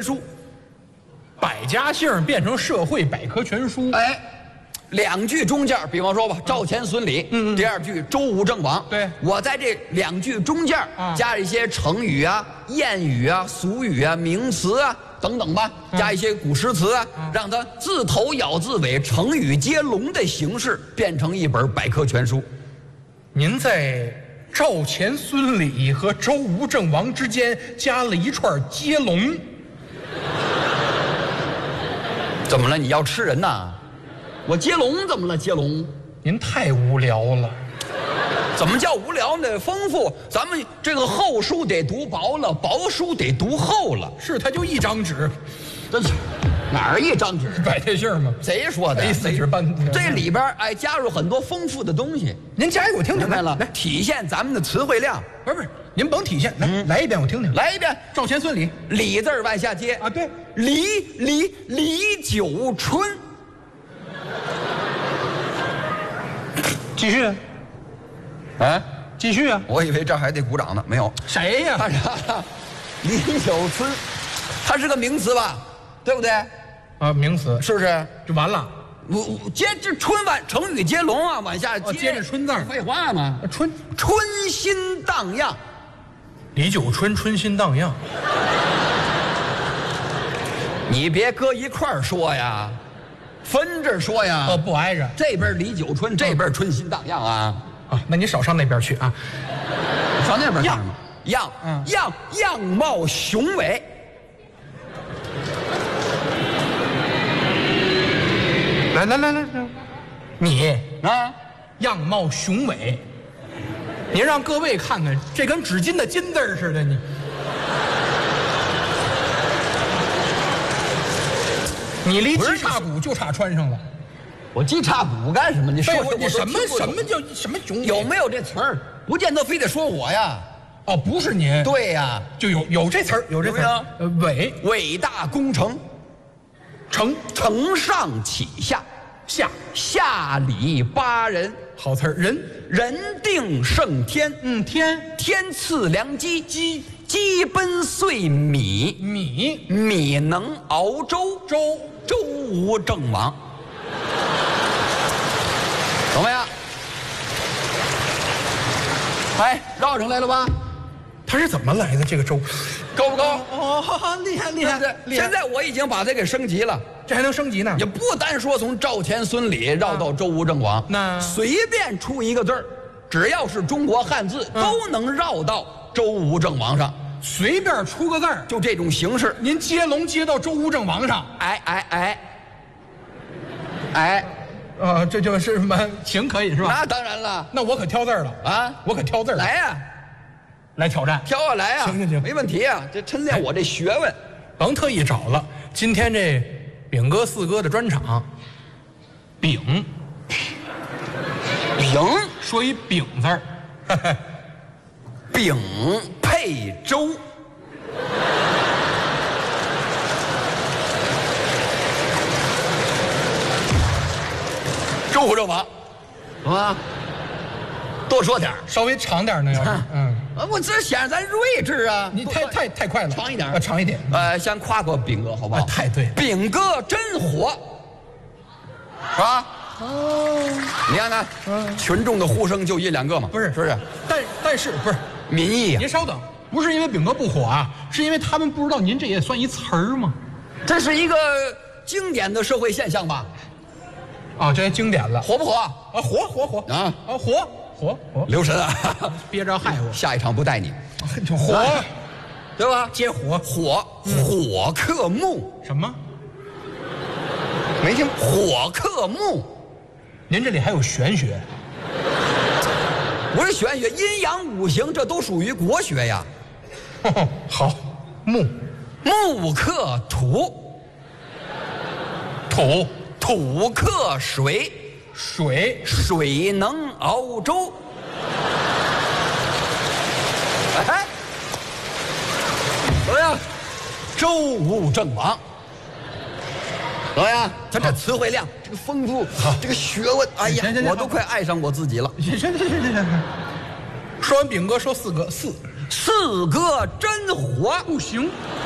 书。 百家姓变成社会百科全书。 哎，两句中间，比方说吧，赵钱孙李，第二句周吴郑王。 对， 我在这两句中间加一些成语啊、谚语啊、俗语啊、名词啊等等吧，加一些古诗词啊，让它自头咬自尾，成语接龙的形式，变成一本百科全书。 您在赵钱孙李和周吴郑王之间加了一串接龙。 怎么了？你要吃人呐？我接龙怎么了？接龙？ 您太无聊了。 怎么叫无聊呢？丰富。咱们这个厚书得读薄了，薄书得读厚了。 是，它就一张纸， 这是哪儿一张纸？ 百家姓吗？ 谁说的 ？A4 纸半。 这里边哎加入很多丰富的东西。 您加一个我听听。 明白了， 来， 体现咱们的词汇量。 不是，您甭体现，来一遍我听听。 来一遍。 赵钱孙李， 李字往下接啊，对， 李九春。 继续。 啊， 继续啊！ 我以为这还得鼓掌呢，没有。 谁呀？ 李九春，它是个名词吧？对不对？ 啊，名词是不是？ 就完了。 我接这春晚成语接龙啊，往下接。 接着春字。 废话嘛。 春心荡漾。 李九春春心荡漾。 你别搁一块儿说呀，分着说呀。 哦，不挨着。 这边李九春，这边春心荡漾啊。 啊，那你少上那边去啊。 上那边干什么？样貌雄伟。 来，你啊， 样貌雄伟。您让各位看看，这跟纸巾的巾字似的，你离鸡叉骨就差穿上了。 我鸡叉骨干什么？你说你什么叫什么雄伟？ 有没有这词儿？不见得非得说我呀。 哦，不是您。 对呀， 就有这词儿，有这词儿。 伟大工程，承上启下，下里巴人。 好词儿。 人定胜天。天赐良机，机奔遂米，米能熬粥，周吴郑王。怎么样？哎，绕上来了吧？ 它是怎么来的？这个周高不高？ 哦，厉害！ 现在我已经把这给升级了， 这还能升级呢？ 也不单说从赵钱孙李绕到周吴郑王， 那随便出一个字儿，只要是中国汉字，都能绕到周吴郑王上。 随便出个字儿， 就这种形式。 您接龙接到周吴郑王上。这就是什么？行，可以是吧？ 那当然了。 那我可挑字儿了啊！我可挑字儿了。 来呀， 来挑战。 挑啊，来呀！ 行， 没问题啊！这抻练我这学问， 甭特意找了。今天这饼哥四哥的专场，饼，说一饼字儿， 饼配粥。周吴郑王，好吧？多说点， 稍微长点呢，要是我这显得咱睿智啊！ 你太快了， 长一点， 长一点。 先夸夸饼哥好不好？ 太对， 饼哥真火，是吧？你看看，群众的呼声就一两个嘛， 不是？但是不是民意啊？ 您稍等，不是因为饼哥不火啊，是因为他们不知道您这也算一词儿吗？ 这是一个经典的社会现象吧？ 这经典了， 火不火？ 火啊！火！ 留神啊！ 憋着害我， 下一场不带你。 火， 对吧？ 接火克木。 什么？ 没听？火克木。 您这里还有玄学？ 不是玄学，阴阳五行这都属于国学呀。 好， 木克土，土克水，水能熬粥。哎，怎么样？周吴郑王，怎么样？他这词汇量，这个丰富，这个学问，哎呀，我都快爱上我自己了。 行，说完饼哥说四个真火不行，